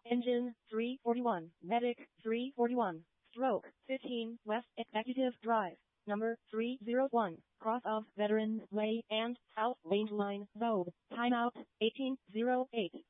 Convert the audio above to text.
Engine 341, Medic 341, Stroke 15, West Executive Drive, number 301, cross of Veterans Way and South Range Line Road, timeout 1808.